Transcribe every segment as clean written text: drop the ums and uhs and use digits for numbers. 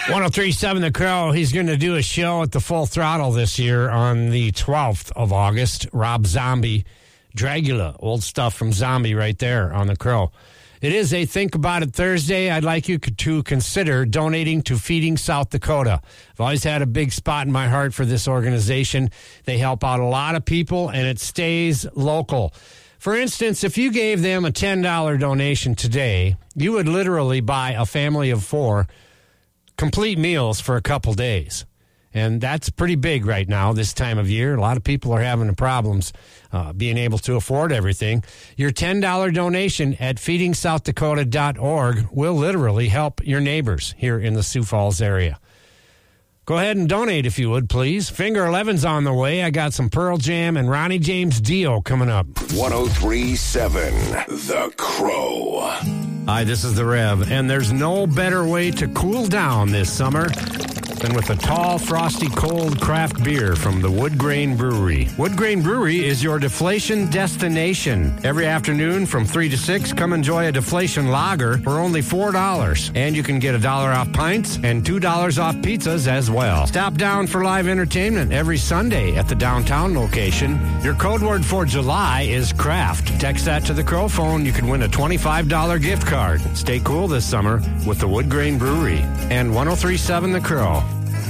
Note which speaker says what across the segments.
Speaker 1: 1037 The Crow. He's going to do a show at the Full Throttle this year on the 12th of August. Rob Zombie, Dragula, old stuff from Zombie right there on The Crow. It is a Think About It Thursday. I'd like you to consider donating to Feeding South Dakota. I've always had a big spot in my heart for this organization. They help out a lot of people, and it stays local. For instance, if you gave them a $10 donation today, you would literally buy a family of 4 complete meals for a couple days. And that's pretty big right now, this time of year. A lot of people are having problems being able to afford everything. Your $10 donation at feedingsouthdakota.org will literally help your neighbors here in the Sioux Falls area. Go ahead and donate if you would, please. Finger 11's on the way. I got some Pearl Jam and Ronnie James Dio coming up.
Speaker 2: 1037 The Crow.
Speaker 1: Hi, this is The Rev, and there's no better way to cool down this summer than with a tall, frosty, cold craft beer from the Wood Grain Brewery. Wood Grain Brewery is your deflation destination. Every afternoon from 3 to 6, come enjoy a deflation lager for only $4. And you can get $1 off pints and $2 off pizzas as well. Stop down for live entertainment every Sunday at the downtown location. Your code word for July is craft. Text that to the Crow phone. You can win a $25 gift card. Stay cool this summer with the Wood Grain Brewery and 1037 The Crow.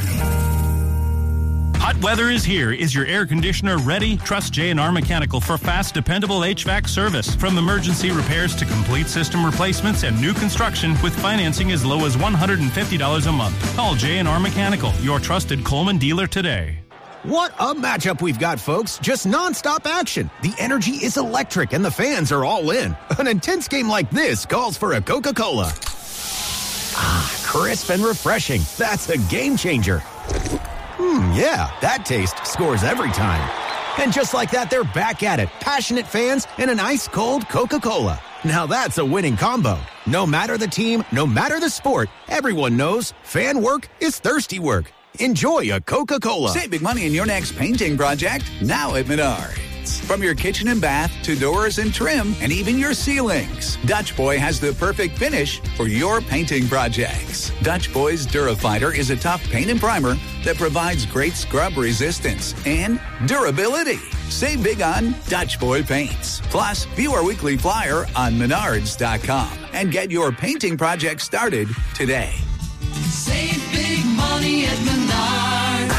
Speaker 3: Hot weather is here. Is your air conditioner ready? Trust J&R Mechanical for fast, dependable HVAC service. From emergency repairs to complete system replacements and new construction with financing as low as $150 a month. Call J&R Mechanical, your trusted Coleman dealer today.
Speaker 4: What a matchup we've got, folks. Just nonstop action. The energy is electric and the fans are all in. An intense game like this calls for a Coca-Cola. Ah, crisp and refreshing. That's a game changer. Yeah, that taste scores every time. And just like that, they're back at it. Passionate fans and an ice-cold Coca-Cola. Now that's a winning combo. No matter the team, no matter the sport, everyone knows fan work is thirsty work. Enjoy a Coca-Cola.
Speaker 5: Save big money in your next painting project now at Menards. From your kitchen and bath to doors and trim and even your ceilings, Dutch Boy has the perfect finish for your painting projects. Dutch Boy's Durafighter is a tough paint and primer that provides great scrub resistance and durability. Save big on Dutch Boy paints. Plus, view our weekly flyer on Menards.com and get your painting project started today.
Speaker 6: Save big money at Menards.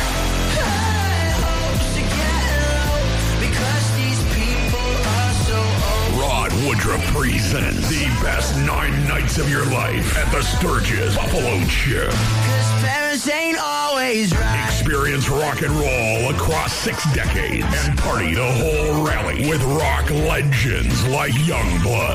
Speaker 2: Rod Woodruff presents the best 9 nights of your life at the Sturgis Buffalo Chip.
Speaker 6: 'Cause parents ain't always right.
Speaker 2: Experience rock and roll across 6 decades and party the whole rally with rock legends like Youngblood,